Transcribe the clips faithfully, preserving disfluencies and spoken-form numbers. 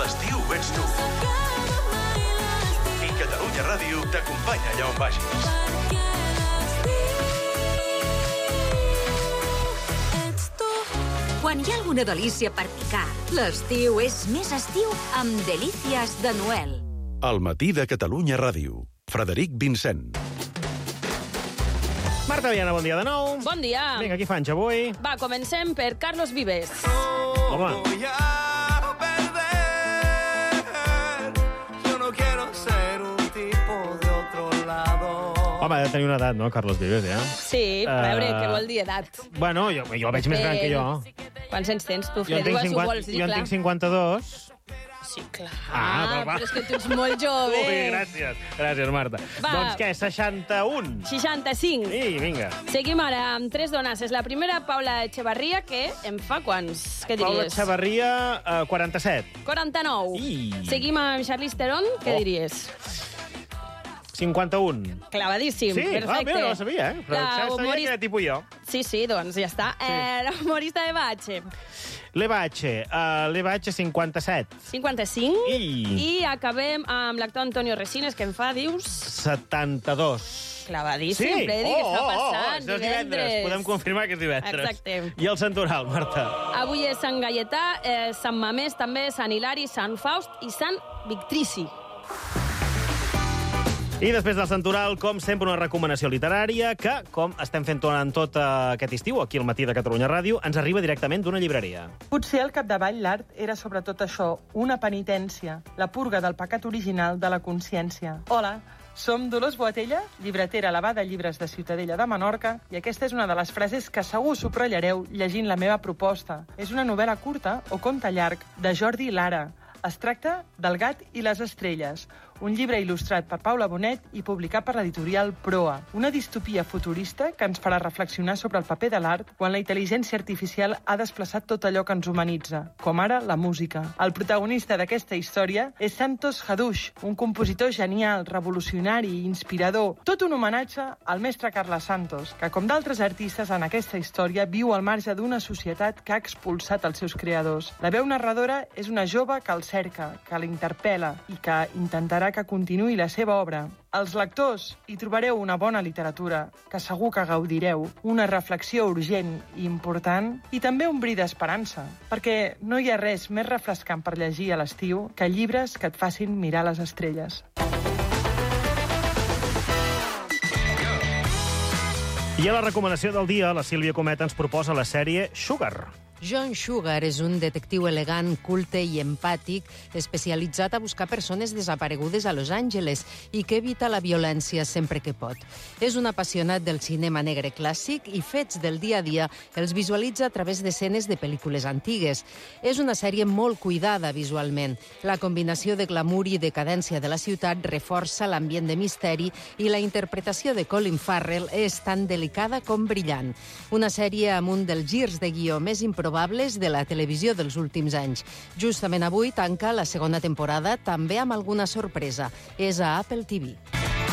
l'estiu ets tu. I Catalunya Ràdio t'acompanya allà on vagis. Quan hi ha alguna delícia per picar, l'estiu és més estiu amb Delícies de Noel. El matí de Catalunya Ràdio. Frederic Vincent. Marta Viana, bon dia de nou. Bon dia. Vinga, qui fanys avui? Va, comencem per Carlos Vives. Home. Home, ha de tenir una edat, no, Carlos Vives, ja? Sí, a veure, Uh, què vol dir edat? Bueno, jo, jo el veig més gran que jo. Quants anys tens, tu, Jo en Fred? tinc, Igual s'ho cinquanta, vols dir, jo en clar. tinc cinquanta-dos. Sí, clar. Ah, va, va. Però és que tu ets molt jove. Ui, gràcies. Gràcies, Marta. Va. Doncs què, seixanta-un? seixanta-cinc. Sí, vinga. Seguim ara amb tres dones. És la primera, Paula Echevarria, que em fa quants? Què Paula diries? Echevarria, uh, quaranta-set. quaranta-nou. I. Seguim amb Charlize Theron, què Oh. diries? cinquanta-un. Clavadíssim, Sí, perfecte. ah, mira, no ho sabia, eh? Però La sabia humorista- que era tipus jo. Sí, sí, doncs ja està. Sí. Eh, la humorista de Batxe, L'Eva H, uh, l'Eva H, cinquanta-set. cinquanta-cinc. I. I acabem amb l'actor Antonio Resines, que em fa, dius... setanta-dos. Clavadíssim, sí. Freddy, què està passant? Oh, oh, és divendres. Podem confirmar que és divendres. Exacte. I el Santoral, Marta? Avui és Sant Gaietà, eh, Sant Mamés, també Sant Hilari, Sant Faust i Sant Victrici. I després del Santoral, com sempre, una recomanació literària que, com estem fent durant tot uh, aquest estiu, aquí al matí de Catalunya Ràdio, ens arriba directament d'una llibreria. Potser al capdavall l'art era sobretot això, una penitència, la purga del pecat original de la consciència. Hola, som Dolors Boatella, llibretera a la Bada Llibres de Ciutadella de Menorca, i aquesta és una de les frases que segur subratllareu llegint la meva proposta. És una novel·la curta o conte llarg de Jordi Lara. Es tracta del gat i les estrelles, un llibre il·lustrat per Paula Bonet i publicat per l'editorial Proa. Una distopia futurista que ens farà reflexionar sobre el paper de l'art quan la intel·ligència artificial ha desplaçat tot allò que ens humanitza, com ara la música. El protagonista d'aquesta història és Santos Hadush, un compositor genial, revolucionari i inspirador. Tot un homenatge al mestre Carles Santos, que, com d'altres artistes en aquesta història, viu al marge d'una societat que ha expulsat els seus creadors. La veu narradora és una jove que el cerca, que l'interpel·la i que intentarà que continuï la seva obra. Els lectors hi trobareu una bona literatura, que segur que gaudireu, una reflexió urgent i important, i també un bri d'esperança, perquè no hi ha res més refrescant per llegir a l'estiu que llibres que et facin mirar les estrelles. I a la recomanació del dia, la Sílvia Comet ens proposa la sèrie Sugar. John Sugar és un detectiu elegant, culte i empàtic especialitzat a buscar persones desaparegudes a Los Angeles i que evita la violència sempre que pot. És un apassionat del cinema negre clàssic i fets del dia a dia els visualitza a través d'escenes de pel·lícules antigues. És una sèrie molt cuidada visualment. La combinació de glamour i decadència de la ciutat reforça l'ambient de misteri i la interpretació de Colin Farrell és tan delicada com brillant. Una sèrie amb un dels girs de guió més improbables de la televisió dels últims anys. Justament avui tanca la segona temporada, també amb alguna sorpresa. És a Apple T V.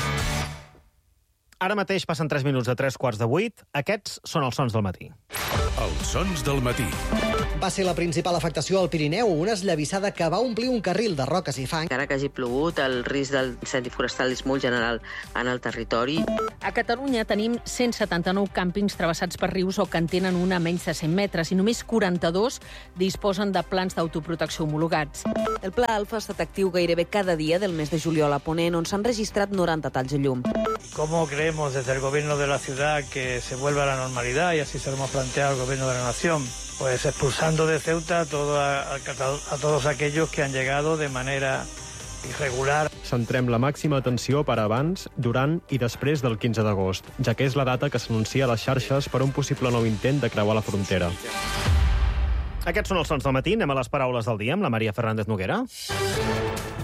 Ara mateix passen tres minuts de tres quarts de vuit. Aquests són els sons del matí. Els sons del matí. Va ser la principal afectació al Pirineu, una esllavissada que va omplir un carril de roques i fang. Encara que hagi plogut, el risc del incendi forestal és molt general en el territori. A Catalunya tenim cent setanta-nou càmpings travessats per rius o que en tenen una menys de cent metres i només quaranta-dos disposen de plans d'autoprotecció homologats. El Pla Alfa ha estat actiu gairebé cada dia del mes de juliol a Ponent, on s'han registrat noranta talls de llum. ¿Cómo creemos desde el gobierno de la ciudad que se vuelva a la normalidad? Y así se lo hemos planteado al gobierno de la nación. Pues expulsando de Ceuta a, todo, a, a todos aquellos que han llegado de manera irregular. Centrem la màxima atenció per abans, durant i després del quinze d'agost, ja que és la data que s'anuncia a les xarxes per un possible nou intent de creuar la frontera. Aquests són els sons del matí. Anem a les paraules del dia amb la Maria Fernández Noguera.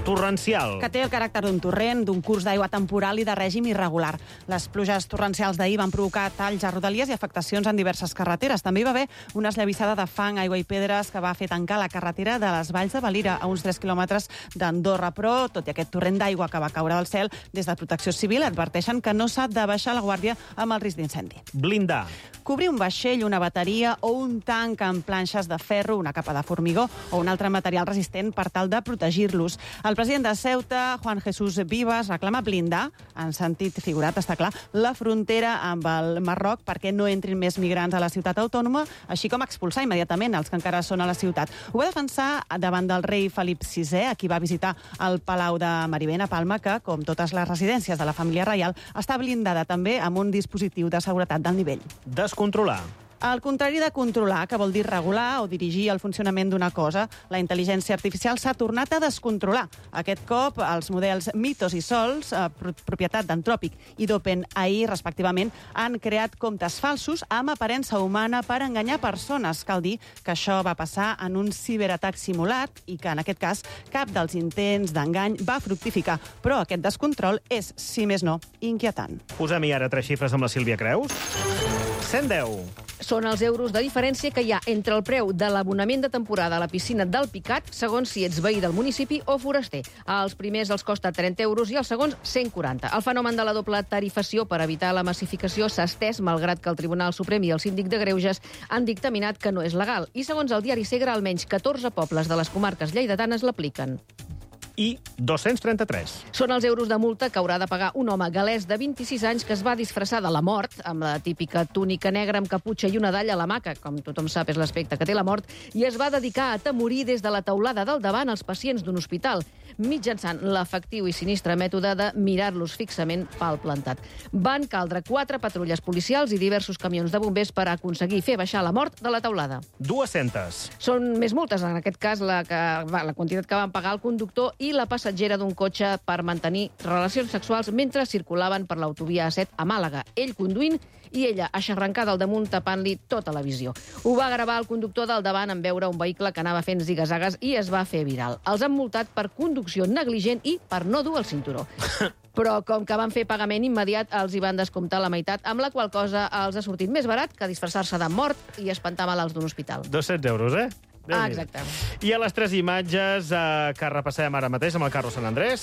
torrencial. Que té el caràcter d'un torrent, d'un curs d'aigua temporal i de règim irregular. Les pluges torrencials d'ahir van provocar talls a rodalies i afectacions en diverses carreteres. També hi va haver una esllavissada de fang, aigua i pedres que va fer tancar la carretera de les Valls de Valira, a uns tres quilòmetres d'Andorra. Però, tot i aquest torrent d'aigua que va caure del cel, des de Protecció Civil adverteixen que no s'ha de baixar la guàrdia amb el risc d'incendi. Blindar. Cobrir un vaixell, una bateria o un tanc amb planxes de ferro, una capa de formigó o un altre material resistent per tal de protegir-los. El president de Ceuta, Juan Jesús Vivas, reclama blindar, en sentit figurat, està clar, la frontera amb el Marroc perquè no entrin més migrants a la ciutat autònoma, així com expulsar immediatament els que encara són a la ciutat. Ho va defensar davant del rei Felip sisè, a qui va visitar el Palau de Marivent, a Palma, que, com totes les residències de la família reial, està blindada també amb un dispositiu de seguretat d'alt nivell. Descontrolar. Al contrari de controlar, que vol dir regular o dirigir el funcionament d'una cosa, la intel·ligència artificial s'ha tornat a descontrolar. Aquest cop, els models Mythos i Sols, eh, propietat d'Anthropic i d'OpenAI, respectivament, han creat comptes falsos amb aparença humana per enganyar persones. Cal dir que això va passar en un ciberatac simulat i que, en aquest cas, cap dels intents d'engany va fructificar. Però aquest descontrol és, si més no, inquietant. Posem-hi ara tres xifres amb la Sílvia Creus. cent deu. Són els euros de diferència que hi ha entre el preu de l'abonament de temporada a la piscina del Picat, segons si ets veí del municipi o foraster. Els primers els costa trenta euros i els segons cent quaranta. El fenomen de la doble tarifació per evitar la massificació s'ha estès, malgrat que el Tribunal Suprem i el Síndic de Greuges han dictaminat que no és legal. I segons el diari Segre, almenys catorze pobles de les comarques lleidatanes l'apliquen. I dos-cents trenta-tres. Són els euros de multa que haurà de pagar un home galès de vint-i-sis anys que es va disfressar de la mort, amb la típica túnica negra amb caputxa i una dalla a la mà, que, com tothom sap, és l'aspecte que té la mort, i es va dedicar a atemorir des de la teulada del davant els pacients d'un hospital, mitjançant l'efectiu i sinistre mètode de mirar-los fixament pal plantat. Van caldre quatre patrulles policials i diversos camions de bombers per aconseguir fer baixar la mort de la teulada. dues-centes. Són més multes, en aquest cas, la, que, la quantitat que van pagar el conductor i la passatgera d'un cotxe per mantenir relacions sexuals mentre circulaven per l'autovia A set a Màlaga, ell conduint i ella aixarrencada al damunt tapant-li tota la visió. Ho va gravar el conductor del davant en veure un vehicle que anava fent zigazagues i es va fer viral. Els han multat per conducció negligent i per no dur el cinturó. Però com que van fer pagament immediat, els hi van descomptar la meitat, amb la qual cosa els ha sortit més barat que disfressar-se de mort i espantar malalts d'un hospital. dos-cents euros, eh? Ah, exacte. I a les tres imatges eh, que repassem ara mateix amb el Carlos Sant Andrés.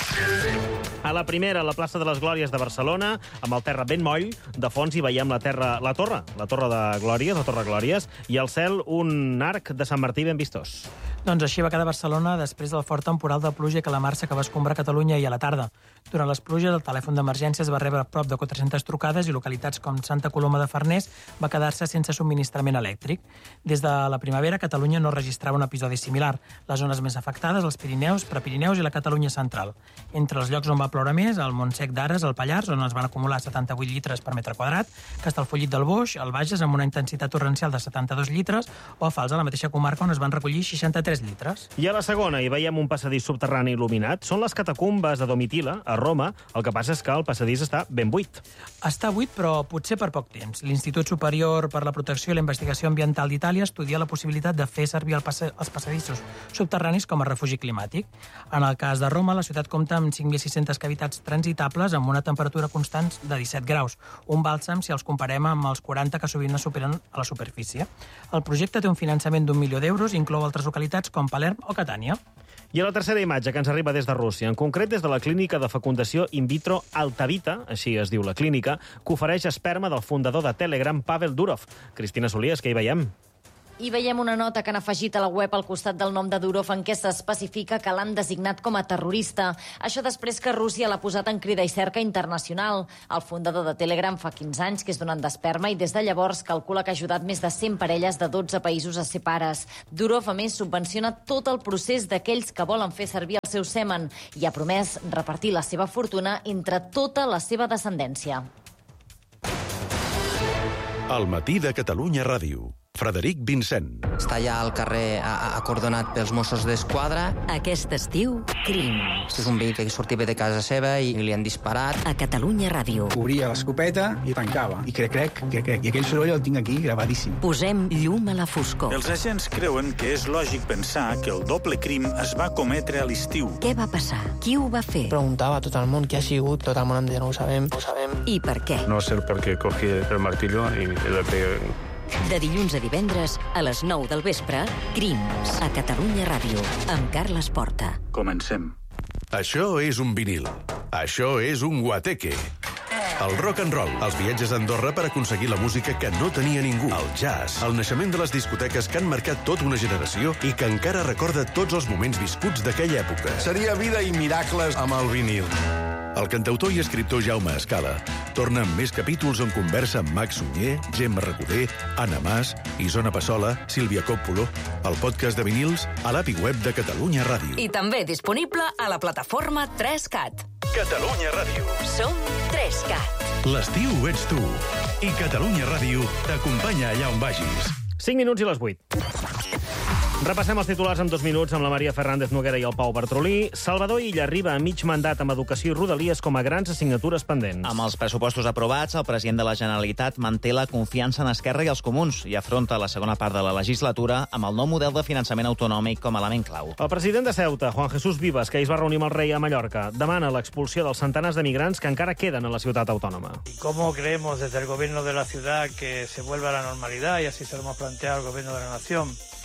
A la primera, a la plaça de les Glòries de Barcelona, amb el terra ben moll, de fons hi veiem la, terra, la torre, la torre de Glòries, la torre Glòries, i al cel un arc de Sant Martí ben vistós. Doncs així va quedar Barcelona després del fort temporal de pluja i calamarsa que va escombrar Catalunya ahir a la tarda. Durant les pluges, el telèfon d'emergències va rebre prop de quatre-centes trucades i localitats com Santa Coloma de Farners va quedar-se sense subministrament elèctric. Des de la primavera, Catalunya no registrava un episodi similar. Les zones més afectades, els Pirineus, Prepirineus i la Catalunya central. Entre els llocs on va ploure més, el Montsec d'Ares, el Pallars, on es van acumular setanta-vuit litres per metre quadrat, Castellfollit del Boix, el Bages, amb una intensitat torrencial de setanta-dos litres, o a Fals, a la mateixa comarca, on es van recollir seixanta-tres litres. I a la segona hi veiem un passadís subterrani il·luminat. Són les catacumbes de Domitila, a Roma. El que passa és que el passadís està ben buit. Està buit, però potser per poc temps. L'Institut Superior per la Protecció i la Investigació Ambiental d'Itàlia estudia la possibilitat de fer servir el passa els passadissos subterranis com a refugi climàtic. En el cas de Roma, la ciutat compta amb cinc mil sis-centes cavitats transitables amb una temperatura constant de disset graus, un bàlsam si els comparem amb els quaranta que sovint es superen a la superfície. El projecte té un finançament d'un milió d'euros i inclou altres localitats com Palerm o Catània. I a la tercera imatge, que ens arriba des de Rússia, en concret des de la clínica de fecundació in vitro Altavita, així es diu la clínica, que ofereix esperma del fundador de Telegram, Pavel Durov. Cristina Solies, què hi veiem? I veiem una nota que han afegit a la web al costat del nom de Durov en què s'especifica que l'han designat com a terrorista. Això després que Rússia l'ha posat en crida i cerca internacional. El fundador de Telegram fa quinze anys que és donant d'esperma i des de llavors calcula que ha ajudat més de cent parelles de dotze països a ser pares. Durov, a més, subvenciona tot el procés d'aquells que volen fer servir el seu semen i ha promès repartir la seva fortuna entre tota la seva descendència. El matí de Catalunya Ràdio. Frederic Vincent. Està allà al carrer acordonat pels Mossos d'Esquadra. Aquest estiu, crims. És un veí que sortia de casa seva i li han disparat. A Catalunya Ràdio. Obria l'escopeta i tancava. I crec, crec, que crec. I aquell soroll el tinc aquí gravadíssim. Posem llum a la foscor. Els agents creuen que és lògic pensar que el doble crim es va cometre a l'estiu. Què va passar? Qui ho va fer? Preguntava a tot el món qui ha sigut, tot el món em deia no ho sabem, no ho sabem. I per què? No sé per què cogí el martillo i le pegué. De dilluns a divendres, a les nou del vespre, Crims, a Catalunya Ràdio, amb Carles Porta. Comencem. Això és un vinil. Això és un guateque. El rock and roll, els viatges a Andorra per aconseguir la música que no tenia ningú. El jazz, el naixement de les discoteques que han marcat tota una generació i que encara recorda tots els moments viscuts d'aquella època. Seria vida i miracles amb el vinil. El cantautor i escriptor Jaume Escala torna amb més capítols on conversa amb Max Sunyer, Gemma Recoder, Anna Mas, Isona Passola, Sílvia Coppola, el podcast de vinils a l'A P I web de Catalunya Ràdio. I també disponible a la plataforma tres cat. Catalunya Ràdio. Som tres cat. L'estiu ets tu. I Catalunya Ràdio t'acompanya allà on vagis. cinc minuts i les vuit. Repassem els titulars en dos minuts amb la Maria Fernández Noguera i el Pau Bartrolí. Salvador Illa arriba a mig mandat amb Educació i Rodalies com a grans assignatures pendents. Amb els pressupostos aprovats, el president de la Generalitat manté la confiança en Esquerra i els comuns i afronta la segona part de la legislatura amb el nou model de finançament autonòmic com a element clau. El president de Ceuta, Juan Jesús Vivas, que ahir es va reunir amb el rei a Mallorca, demana l'expulsió dels centenars de migrants que encara queden a la ciutat autònoma. ¿Y cómo creemos desde el gobierno de la ciudad que se vuelva a la normalidad? Y así se lo hemos planteado al gobierno de la nación.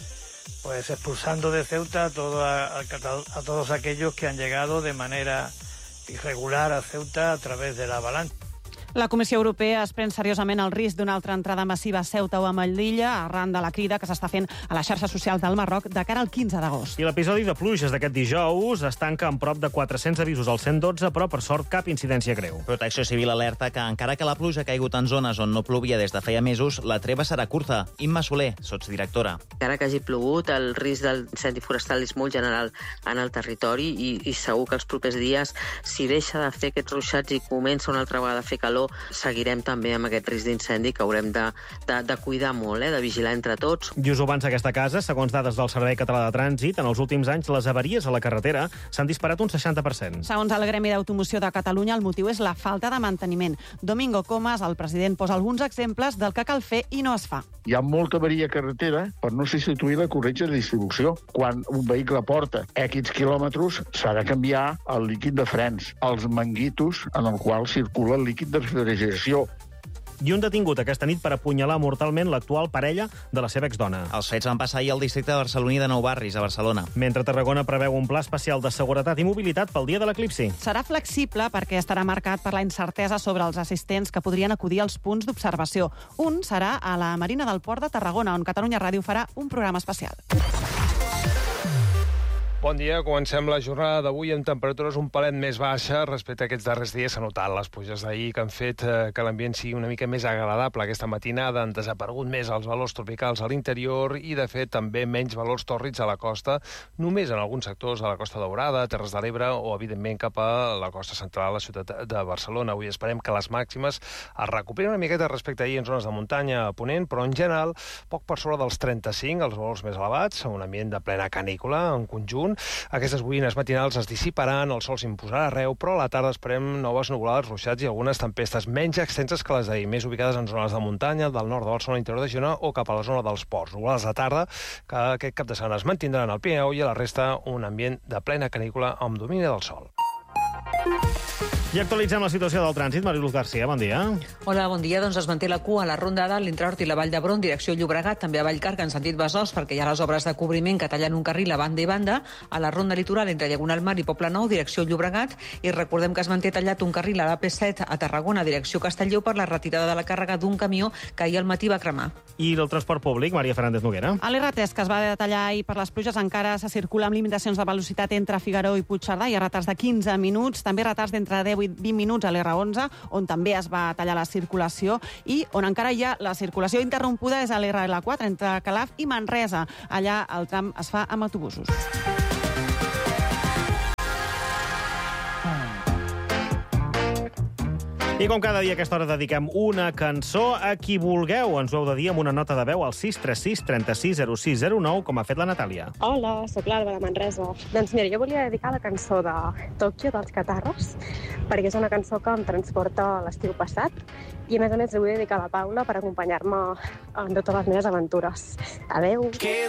Pues expulsando de Ceuta a, todo, a, a todos aquellos que han llegado de manera irregular a Ceuta a través de la avalancha. La Comissió Europea es pren seriosament el risc d'una altra entrada massiva a Ceuta o a Melilla arran de la crida que s'està fent a les xarxes socials del Marroc de cara al quinze d'agost. I l'episodi de pluges d'aquest dijous es tanca amb prop de quatre-cents avisos al cent dotze, però per sort cap incidència greu. Protecció Civil alerta que encara que la pluja ha caigut en zones on no plovia des de feia mesos, la treva serà curta. Imma Soler, sotsdirectora. Encara que hagi plogut, el risc d'incendi forestal és molt general en el territori i, i segur que els propers dies, si deixa de fer aquests ruixats i comença una altra vegada a fer calor, seguirem també amb aquest risc d'incendi que haurem de, de, de cuidar molt, eh, de vigilar entre tots. I us ho abans aquesta casa, segons dades del Servei Català de Trànsit, en els últims anys les avaries a la carretera s'han disparat un seixanta per cent. Segons el Gremi d'Automoció de Catalunya, el motiu és la falta de manteniment. Domingo Comas, el president, posa alguns exemples del que cal fer i no es fa. Hi ha molta avaria carretera per no substituir la corretja de distribució. Quan un vehicle porta X quilòmetres, s'ha de canviar el líquid de frens, els manguitos en el qual circula el líquid de refrigeració. I un detingut aquesta nit per apunyalar mortalment l'actual parella de la seva exdona. Els fets van passar ahir al districte de barceloní de Nou Barris, a Barcelona. Mentre Tarragona preveu un pla especial de seguretat i mobilitat pel dia de l'eclipsi. Serà flexible perquè estarà marcat per la incertesa sobre els assistents que podrien acudir als punts d'observació. Un serà a la Marina del Port de Tarragona, on Catalunya Ràdio farà un programa especial. Bon dia, comencem la jornada d'avui amb temperatures un palet més baixes respecte a aquests darrers dies. S'ha notat les pluges d'ahir que han fet eh, que l'ambient sigui una mica més agradable aquesta matinada. Han desaparegut més els valors tropicals a l'interior i, de fet, també menys valors tòrrids a la costa, només en alguns sectors a la Costa Daurada, Terres de l'Ebre o, evidentment, cap a la costa central, a la ciutat de Barcelona. Avui esperem que les màximes es recuperin una miqueta respecte a ahir en zones de muntanya a Ponent, però, en general, poc per sobre dels trenta-cinc, els valors més elevats, un ambient de plena canícula en conjunt. Aquestes boires matinals es dissiparan, el sol s'imposarà arreu, però a la tarda esperem noves nuvolades, ruixats i algunes tempestes menys extenses que les d'ahir, més ubicades en zones de muntanya, del nord de Barcelona, interior de Girona o cap a la zona dels ports. Nuvolades de tarda, que aquest cap de setmana es mantindran al Pirineu i a la resta un ambient de plena canícula amb domini del sol. I actualitzem la situació del trànsit. Mariluz García, bon dia. Hola, bon dia. Doncs es manté la cua a la Ronda d'Alt, l'Intrahort i la Vall d'Hebron, direcció Llobregat, també a Vallcarca en sentit Besòs, perquè hi ha les obres de cobriment que tallen un carril a banda i banda, a la Ronda Litoral entre Diagonal Mar i Poblenou, direcció Llobregat, i recordem que es manté tallat un carril a l'A P set a Tarragona, direcció Castelló, per la retirada de la càrrega d'un camió que ahir al matí va cremar. I el transport públic, Maria Fernández Noguera. A l'R T, que es va detallar ahir per les pluges, encara se circula amb limitacions de velocitat entre Figaró i Puigcerdà. Hi ha retards de quinze minuts, també retards d'entre deu i vint minuts a l'R onze, on també es va tallar la circulació, i on encara hi ha la circulació interrompuda és a l'R L quatre, entre Calaf i Manresa. Allà el tram es fa amb autobusos. I com cada dia a aquesta hora dediquem una cançó a qui vulgueu. Ens ho heu de dir amb una nota de veu al sis tres sis, trenta-sis, zero sis zero nou, com ha fet la Natàlia. Hola, sóc l'Alba de Manresa. Doncs mira, jo volia dedicar la cançó de Tòquio dels Catarros, perquè és una cançó que em transporta a l'estiu passat, i a més a més li vull dedicar a la Paula per acompanyar-me en totes les meves aventures. Adéu!